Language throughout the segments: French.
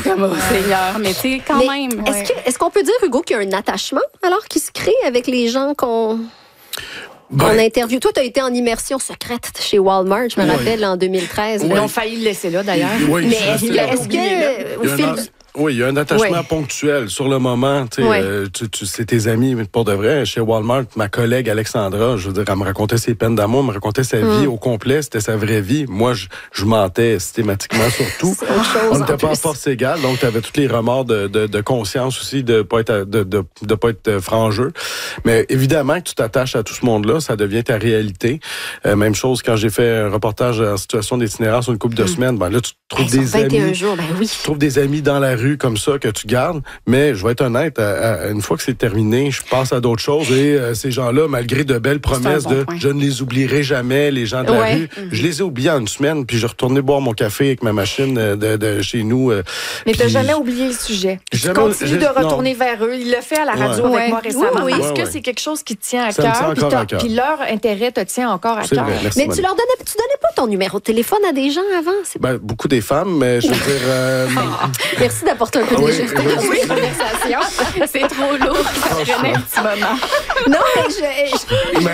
comme au Seigneur, mais tu sais, quand même. Est-ce qu'on peut dire, Hugo, qu'il y a un attachement alors qui se crée avec les gens qu'on interviewe? Toi, tu as été en immersion secrète chez Walmart, je me rappelle, en 2013. Ils ont failli le laisser là, d'ailleurs. Mais est-ce que, au fil Oui, il y a un attachement ponctuel sur le moment. C'est tes amis, mais pour de vrai. Chez Walmart, ma collègue Alexandra, je veux dire, elle me racontait ses peines d'amour, elle me racontait sa vie au complet, c'était sa vraie vie. Moi, je mentais systématiquement sur tout. On n'était pas en force égale, donc tu avais tous les remords de conscience aussi de pas être franc-jeu. Mais évidemment que tu t'attaches à tout ce monde-là, ça devient ta réalité. Même chose quand j'ai fait un reportage en situation d'itinérance sur une couple de semaines, ben là, tu trouves des amis. Tu trouves des amis dans la rue comme ça que tu gardes, mais je vais être honnête, une fois que c'est terminé, je passe à d'autres choses et ces gens-là, malgré de belles promesses je ne les oublierai jamais, les gens de la rue, je les ai oubliés en une semaine, puis je retournais boire mon café avec ma machine de chez nous. Mais tu n'as jamais oublié le sujet. Tu continues de retourner vers eux. Il l'a fait à la radio avec moi récemment. Est-ce que c'est quelque chose qui te tient à cœur? Puis leur intérêt te tient encore à cœur? Mais tu donnais pas ton numéro de téléphone à des gens avant? Beaucoup des femmes, mais je veux dire... Merci d'apporter un peu de légèreté dans cette conversation. C'est trop lourd. Ça prenait un petit moment. Non, mais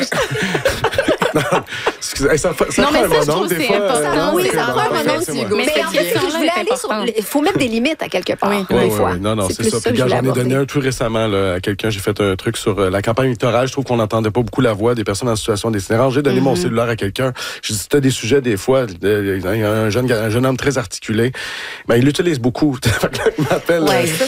excusez, ça prend un moment, des fois. Oui, ça prend un moment, Hugo. Mais en fait, je voulais aller sur... Il faut mettre des limites à quelque part, des fois. Non, c'est ça. Puis j'en ai donné un tout récemment à quelqu'un. J'ai fait un truc sur la campagne électorale. Je trouve qu'on n'entendait pas beaucoup la voix des personnes en situation d'itinérance. J'ai donné mon cellulaire à quelqu'un. Je dis, si tu as des sujets, des fois, il y a un jeune homme très articulé. Ben, il l'utilise beaucoup. Il m'appelle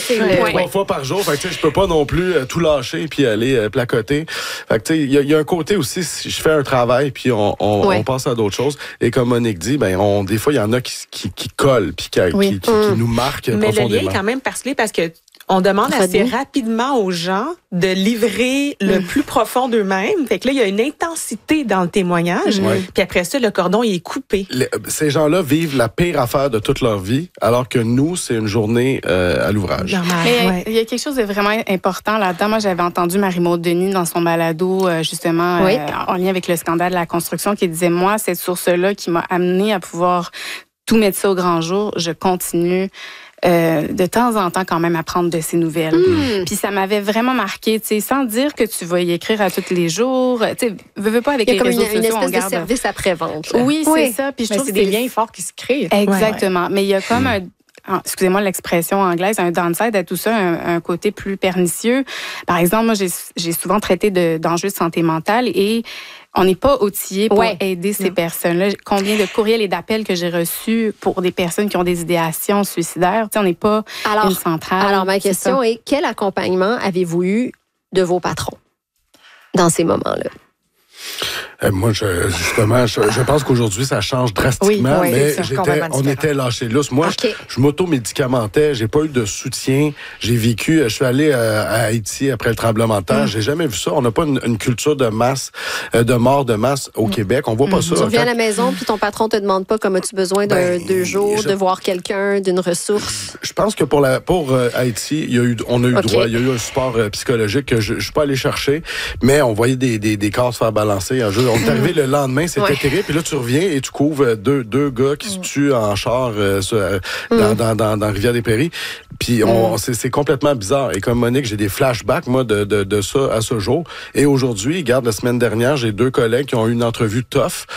3 fois par jour. Fait que, je peux pas non plus tout lâcher puis aller placoter. Fait que, il y a un côté aussi, si je fais un travail puis on passe à d'autres choses. Et comme Monique dit, des fois, il y en a qui collent puis qui nous marquent profondément. Mais le lien est quand même particulier parce que on demande assez rapidement aux gens de livrer le plus profond d'eux-mêmes. Fait que là, il y a une intensité dans le témoignage. Puis après ça, le cordon, il est coupé. Ces gens-là vivent la pire affaire de toute leur vie, alors que nous, c'est une journée à l'ouvrage. Mais il y a quelque chose de vraiment important là-dedans. Moi, j'avais entendu Marie-Maude Denis dans son balado, justement, en lien avec le scandale de la construction, qui disait, moi, cette source-là qui m'a amené à pouvoir tout mettre ça au grand jour, je continue de temps en temps quand même à prendre de ses nouvelles. Puis ça m'avait vraiment marqué, tu sais, sans dire que tu vas y écrire à tous les jours. Tu sais, veux pas avec les réseaux sociaux. Il y a comme une espèce de service après-vente. Oui, c'est ça. Puis je trouve c'est des liens forts qui se créent. Exactement. Mais il y a comme excusez-moi l'expression anglaise, un downside à tout ça, un côté plus pernicieux. Par exemple, moi, j'ai souvent traité d'enjeux de santé mentale et on n'est pas outillé pour aider ces personnes-là. Combien de courriels et d'appels que j'ai reçus pour des personnes qui ont des idéations suicidaires. Tu sais, on n'est pas une centrale. Alors, ma question est, quel accompagnement avez-vous eu de vos patrons dans ces moments-là? Moi, je pense qu'aujourd'hui, ça change drastiquement, mais on était lâchés lousse. Moi, je m'auto-médicamentais, j'ai pas eu de soutien. J'ai vécu, je suis allé à Haïti après le tremblement de terre. J'ai jamais vu ça. On n'a pas une culture de masse, de mort de masse au Québec. On voit pas ça. Tu reviens à la maison, puis ton patron te demande pas comment as-tu besoin d'un 2 jours, de voir quelqu'un, d'une ressource. Je pense que pour Haïti, on a eu droit. Il y a eu un support psychologique que je suis pas allé chercher, mais on voyait des corps se faire balancer. On est arrivé le lendemain, c'était terrible. Puis là, tu reviens et tu couvres deux gars qui se tuent en char dans Rivière-des-Prairies. Puis c'est complètement bizarre. Et comme Monique, j'ai des flashbacks, moi, de ça à ce jour. Et aujourd'hui, regarde, la semaine dernière, j'ai 2 collègues qui ont eu une entrevue tough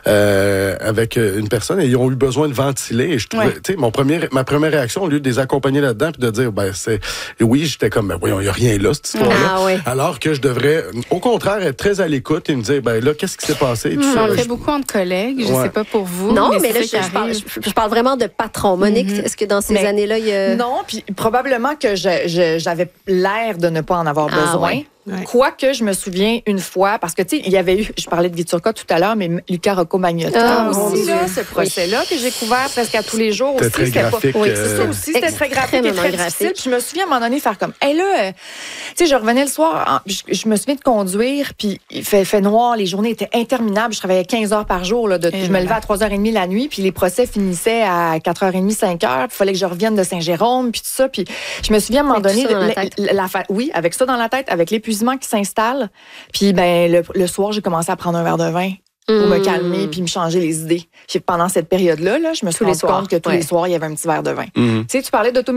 avec une personne et ils ont eu besoin de ventiler. Et je trouvais, tu sais, ma première réaction, au lieu de les accompagner là-dedans puis de dire, j'étais comme, voyons, il n'y a rien là, cette histoire-là. Alors que je devrais, au contraire, être très à l'écoute et me dire, là, qu'est-ce qui s'est passé? J'en fais beaucoup entre collègues. Je sais pas pour vous. Non, mais là, je parle vraiment de patron. Monique, est-ce que dans ces années-là, il y a... Non, puis probablement que j'avais l'air de ne pas en avoir besoin. Quoique, je me souviens une fois, parce que, tu sais, il y avait eu, je parlais de Viturca tout à l'heure, mais Luca Rocco-Magnotta aussi, ce procès-là que j'ai couvert presque à tous les jours aussi. C'était très graphique. C'était très graphique et très difficile. Puis je me souviens à un moment donné faire comme, tu sais, je revenais le soir, je me souviens de conduire, puis il fait noir, les journées étaient interminables, je travaillais 15 heures par jour, je me levais à 3h30 la nuit, puis les procès finissaient à 4h30, 5h, puis il fallait que je revienne de Saint-Jérôme, puis tout ça, puis je me souviens à un moment donné, avec ça dans la tête, avec l'épuisement qui s'installe. Puis le soir, j'ai commencé à prendre un verre de vin pour me calmer puis me changer les idées. Pendant cette période-là, je me suis rendu compte que tous les soirs, il y avait un petit verre de vin. Tu sais, tu parlais